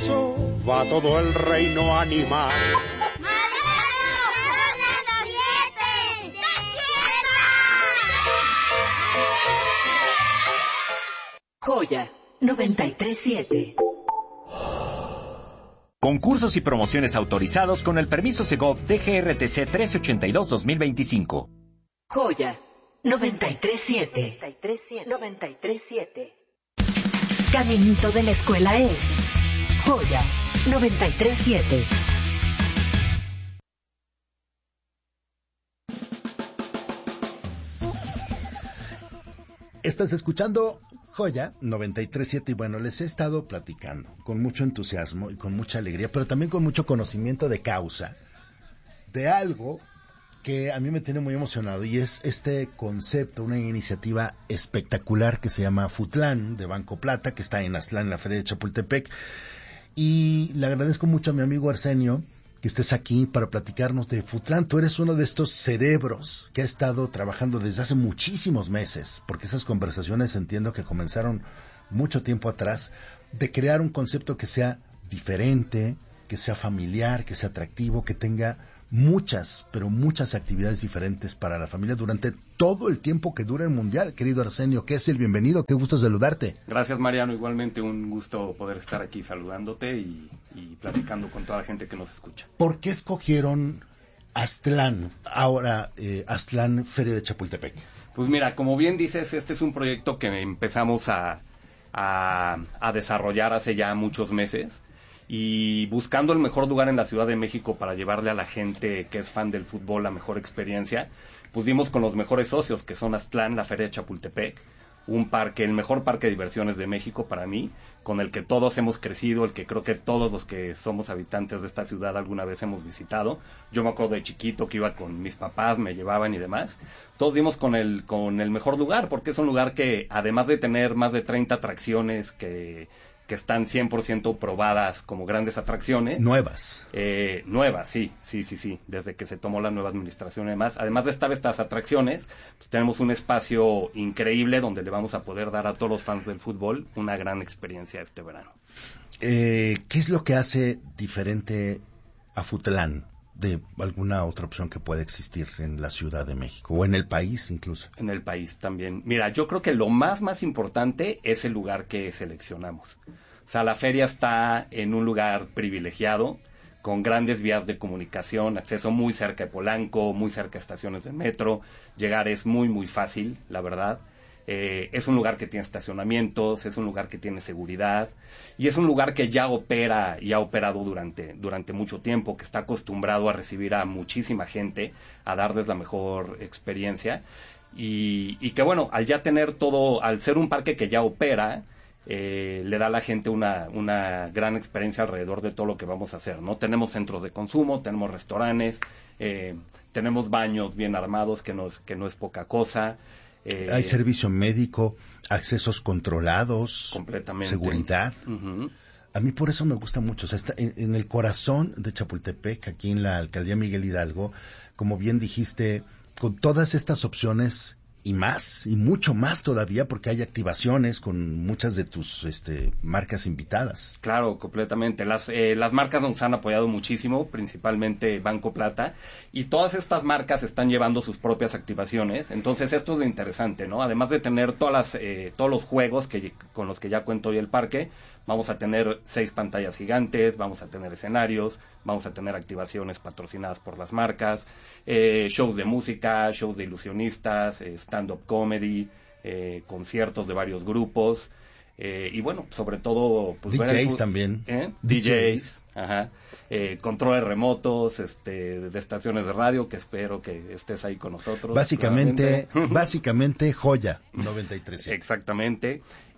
eso va todo el reino animal. Joya 93.7. Concursos y promociones autorizados con el permiso Segov DGRTC 1382-2025. Joya 93.7. 93.7. Caminito de la escuela es Joya 93.7. Estás escuchando Joya 93.7 y bueno, les he estado platicando con mucho entusiasmo y con mucha alegría, pero también con mucho conocimiento de causa, de algo que a mí me tiene muy emocionado y es este concepto, una iniciativa espectacular que se llama Futlán de Banco Plata, que está en Aztlán, en la Feria de Chapultepec, y le agradezco mucho a mi amigo Arsenio que estés aquí para platicarnos de Futlán. Tú eres uno de estos cerebros que ha estado trabajando desde hace muchísimos meses, porque esas conversaciones entiendo que comenzaron mucho tiempo atrás, de crear un concepto que sea diferente, que sea familiar, que sea atractivo, que tenga muchas, pero muchas actividades diferentes para la familia durante todo el tiempo que dura el Mundial. Querido Arsenio, ¿qué es el bienvenido? Qué gusto saludarte. Gracias, Mariano. Igualmente un gusto poder estar aquí saludándote y platicando con toda la gente que nos escucha. ¿Por qué escogieron Aztlán, ahora Aztlán Feria de Chapultepec? Pues mira, como bien dices, este es un proyecto que empezamos a desarrollar hace ya muchos meses, y buscando el mejor lugar en la Ciudad de México para llevarle a la gente que es fan del fútbol la mejor experiencia, pues dimos con los mejores socios, que son Aztlán, la Feria de Chapultepec, un parque, el mejor parque de diversiones de México para mí, con el que todos hemos crecido, el que creo que todos los que somos habitantes de esta ciudad alguna vez hemos visitado. Yo me acuerdo de chiquito que iba con mis papás, me llevaban y demás. Todos dimos con el mejor lugar, porque es un lugar que, además de tener más de 30 atracciones que están 100% probadas como grandes atracciones. Nuevas. Nuevas, sí, desde que se tomó la nueva administración y demás. Además de estar estas atracciones, pues tenemos un espacio increíble donde le vamos a poder dar a todos los fans del fútbol una gran experiencia este verano. ¿Qué es lo que hace diferente a Futlán de alguna otra opción que pueda existir en la Ciudad de México o en el país incluso? En el país también. Mira, yo creo que lo más importante es el lugar que seleccionamos. O sea, la feria está en un lugar privilegiado, con grandes vías de comunicación, acceso muy cerca de Polanco, muy cerca de estaciones de metro. Llegar es muy fácil, la verdad. Es un lugar que tiene estacionamientos, es un lugar que tiene seguridad, y es un lugar que ya opera y ha operado durante mucho tiempo, que está acostumbrado a recibir a muchísima gente, a darles la mejor experiencia, y que bueno, al ya tener todo, al ser un parque que ya opera, le da a la gente una gran experiencia alrededor de todo lo que vamos a hacer, ¿no? Tenemos centros de consumo, tenemos restaurantes, tenemos baños bien armados, que no es poca cosa. Hay servicio médico, accesos controlados, completamente, seguridad. Uh-huh. A mí por eso me gusta mucho. O sea, está en el corazón de Chapultepec, aquí en la alcaldía Miguel Hidalgo, como bien dijiste, con todas estas opciones y más, y mucho más todavía, porque hay activaciones con muchas de tus marcas invitadas. Claro, completamente. Las marcas nos han apoyado muchísimo, principalmente Banco Plata, y todas estas marcas están llevando sus propias activaciones. Entonces esto es lo interesante, ¿no? Además de tener todos los juegos con los que ya cuento hoy el parque, vamos a tener 6 pantallas gigantes, vamos a tener escenarios, vamos a tener activaciones patrocinadas por las marcas, shows de música, shows de ilusionistas, stand-up comedy, conciertos de varios grupos, y bueno, sobre todo pues, DJs también. DJs, ajá, controles remotos, de estaciones de radio, que espero que estés ahí con nosotros. Básicamente Joya 93. Exactamente.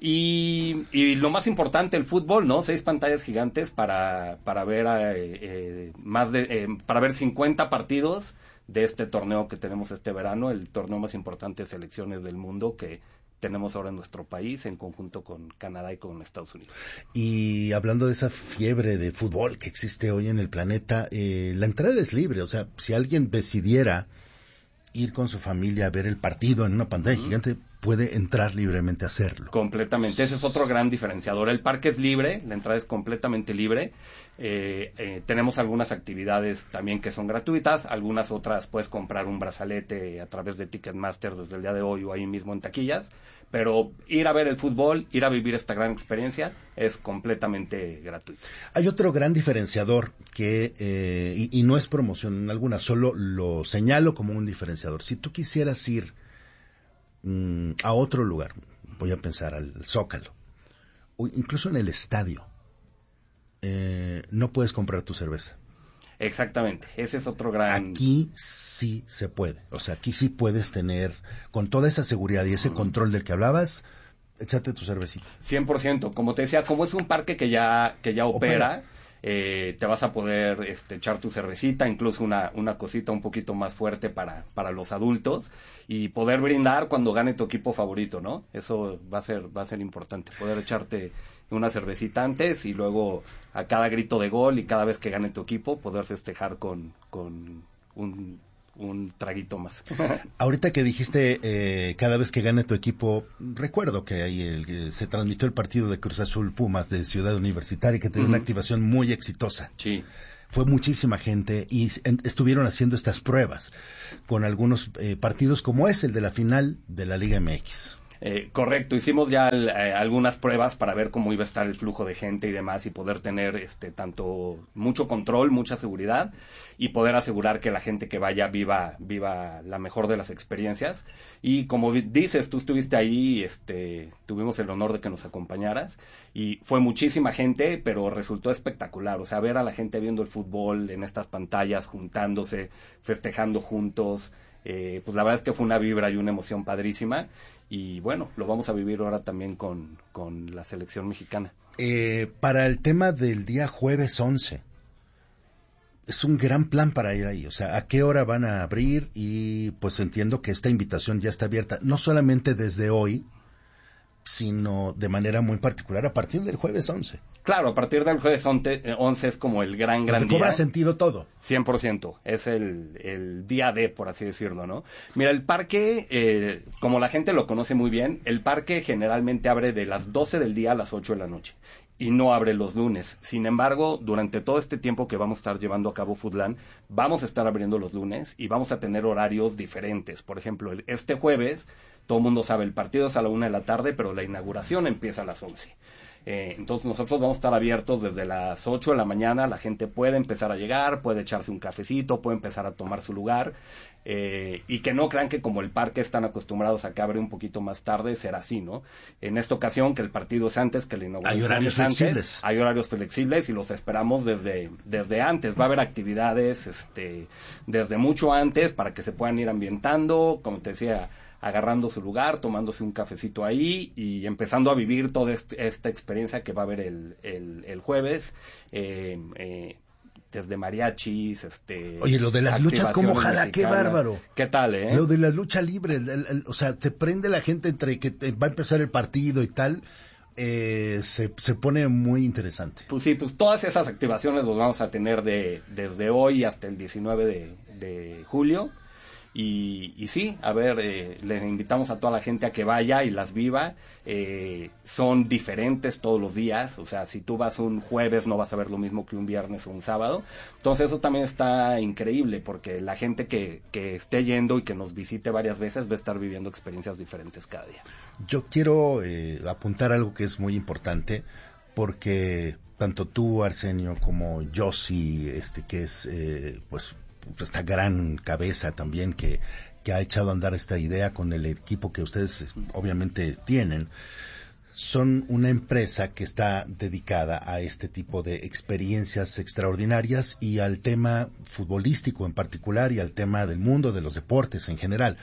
Y lo más importante, el fútbol, ¿no? 6 pantallas gigantes para ver para ver 50 partidos de este torneo que tenemos este verano, el torneo más importante de selecciones del mundo que tenemos ahora en nuestro país, en conjunto con Canadá y con Estados Unidos. Y hablando de esa fiebre de fútbol que existe hoy en el planeta, la entrada es libre. O sea, si alguien decidiera ir con su familia a ver el partido en una pantalla gigante, puede entrar libremente a hacerlo. Completamente, ese es otro gran diferenciador. El parque es libre, la entrada es completamente libre. Tenemos algunas actividades también que son gratuitas, algunas otras puedes comprar un brazalete a través de Ticketmaster desde el día de hoy o ahí mismo en taquillas, pero ir a ver el fútbol, ir a vivir esta gran experiencia es completamente gratuito. Hay otro gran diferenciador que, y no es promoción alguna, solo lo señalo como un diferenciador. Si tú quisieras ir a otro lugar, voy a pensar al Zócalo, o incluso en el estadio, no puedes comprar tu cerveza. Exactamente, ese es otro gran... Aquí sí se puede, o sea, aquí sí puedes tener, con toda esa seguridad y ese control del que hablabas, echarte tu cervecita. 100%, como te decía, como es un parque que ya opera. Te vas a poder echar tu cervecita, incluso una cosita un poquito más fuerte para los adultos, y poder brindar cuando gane tu equipo favorito, ¿no? Eso va a ser importante, poder echarte una cervecita antes y luego a cada grito de gol y cada vez que gane tu equipo poder festejar con un traguito más. Ahorita que dijiste cada vez que gane tu equipo, recuerdo que ahí se transmitió el partido de Cruz Azul Pumas de Ciudad Universitaria, que tuvo una activación muy exitosa. Sí. Fue muchísima gente y estuvieron haciendo estas pruebas con algunos partidos como es el de la final de la Liga MX. Correcto, hicimos ya algunas pruebas para ver cómo iba a estar el flujo de gente y demás y poder tener tanto mucho control, mucha seguridad y poder asegurar que la gente que vaya viva la mejor de las experiencias. Y como dices, tú estuviste ahí, tuvimos el honor de que nos acompañaras y fue muchísima gente, pero resultó espectacular. O sea, ver a la gente viendo el fútbol en estas pantallas, juntándose, festejando juntos, pues la verdad es que fue una vibra y una emoción padrísima. Y bueno, lo vamos a vivir ahora también con la selección mexicana. Para el tema del día jueves 11, es un gran plan para ir ahí. O sea, ¿a qué hora van a abrir? Y pues entiendo que esta invitación ya está abierta, no solamente desde hoy, sino de manera muy particular a partir del jueves 11. Claro, a partir del jueves 11 es como el gran día. Cobra sentido todo. 100%, es el día D, por así decirlo, ¿no? Mira, el parque, como la gente lo conoce muy bien, el parque generalmente abre de las 12 del día a las 8 de la noche y no abre los lunes. Sin embargo, durante todo este tiempo que vamos a estar llevando a cabo Foodland, vamos a estar abriendo los lunes y vamos a tener horarios diferentes. Por ejemplo, este jueves, todo el mundo sabe, el partido es a la 1 de la tarde, pero la inauguración empieza a las 11. Entonces nosotros vamos a estar abiertos desde las 8 de la mañana, la gente puede empezar a llegar, puede echarse un cafecito, puede empezar a tomar su lugar, y que no crean que como el parque están acostumbrados a que abre un poquito más tarde, será así, ¿no? En esta ocasión, que el partido es antes, que la inauguración hay horarios es antes, flexibles. hay horarios flexibles y los esperamos desde antes. Va a haber actividades desde mucho antes para que se puedan ir ambientando, como te decía, agarrando su lugar, tomándose un cafecito ahí y empezando a vivir toda esta experiencia que va a haber el jueves, desde mariachis, Oye, lo de las luchas, ¿cómo ojalá? ¡Qué bárbaro! ¿Qué tal, Lo de la lucha libre, o sea, se prende la gente entre que va a empezar el partido y tal, se pone muy interesante. Pues sí, pues todas esas activaciones las vamos a tener desde hoy hasta el 19 de julio. Y sí, a ver, les invitamos a toda la gente a que vaya y las viva. Son diferentes todos los días, o sea, si tú vas un jueves no vas a ver lo mismo que un viernes o un sábado. Entonces eso también está increíble, porque la gente que esté yendo y que nos visite varias veces va a estar viviendo experiencias diferentes cada día. Yo quiero apuntar algo que es muy importante, porque tanto tú, Arsenio, como Yossi, que es pues esta gran cabeza también que ha echado a andar esta idea con el equipo que ustedes obviamente tienen, son una empresa que está dedicada a este tipo de experiencias extraordinarias y al tema futbolístico en particular y al tema del mundo de los deportes en general.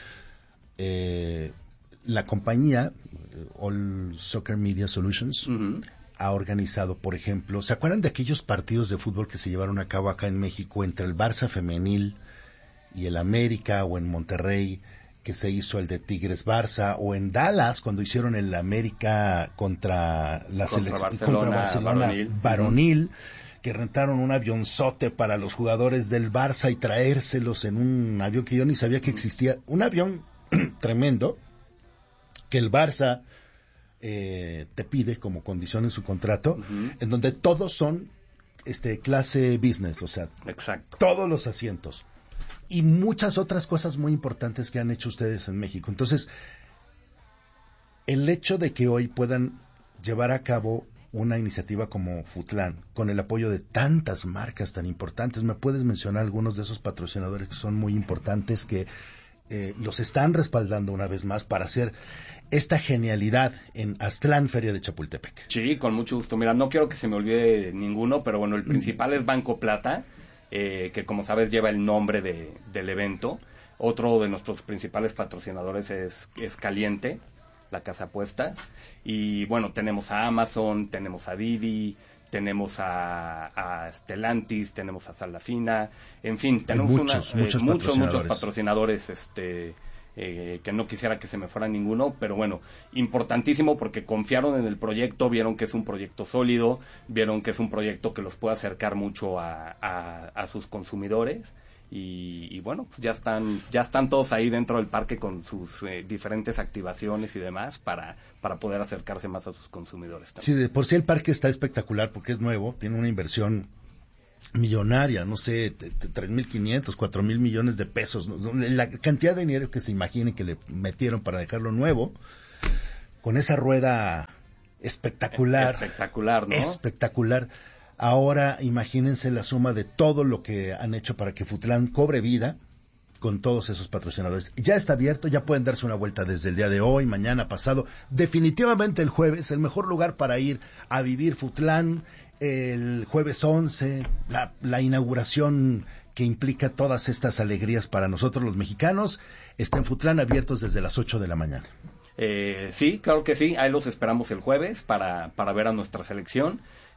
La compañía All Soccer Media Solutions ha organizado, por ejemplo, ¿se acuerdan de aquellos partidos de fútbol que se llevaron a cabo acá en México entre el Barça femenil y el América, o en Monterrey que se hizo el de Tigres Barça, o en Dallas cuando hicieron el América contra la selección contra Barcelona varonil, que rentaron un avionzote para los jugadores del Barça y traérselos en un avión que yo ni sabía que existía, un avión tremendo, que el Barça te pide como condición en su contrato, en donde todos son clase business, o sea, exacto, todos los asientos y muchas otras cosas muy importantes que han hecho ustedes en México. Entonces, el hecho de que hoy puedan llevar a cabo una iniciativa como Futlán, con el apoyo de tantas marcas tan importantes, ¿me puedes mencionar algunos de esos patrocinadores que son muy importantes, que los están respaldando una vez más para hacer esta genialidad en Aztlán, Feria de Chapultepec? Sí, con mucho gusto. Mira, no quiero que se me olvide ninguno, pero bueno, el principal es Banco Plata, que como sabes lleva el nombre del evento. Otro de nuestros principales patrocinadores es Caliente, la casa apuestas. Y bueno, tenemos a Amazon, tenemos a Didi, tenemos a Stellantis, tenemos a Salafina, en fin, tenemos muchos patrocinadores que no quisiera que se me fuera ninguno, pero bueno, importantísimo porque confiaron en el proyecto, vieron que es un proyecto sólido, vieron que es un proyecto que los puede acercar mucho a sus consumidores. Y bueno, pues ya están todos ahí dentro del parque con sus diferentes activaciones y demás para poder acercarse más a sus consumidores también. Sí, de por sí el parque está espectacular porque es nuevo, tiene una inversión millonaria, no sé, 3.500, 4.000 millones de pesos, ¿no? La cantidad de dinero que se imaginen que le metieron para dejarlo nuevo, con esa rueda espectacular, ¿no? Espectacular. Ahora imagínense la suma de todo lo que han hecho para que Futlán cobre vida con todos esos patrocinadores. Ya está abierto, ya pueden darse una vuelta desde el día de hoy, mañana, pasado. Definitivamente el jueves, el mejor lugar para ir a vivir Futlán, el jueves 11, la inauguración que implica todas estas alegrías para nosotros los mexicanos, está en Futlán, abiertos desde las 8 de la mañana. Sí, claro que sí, ahí los esperamos el jueves para ver a nuestra selección.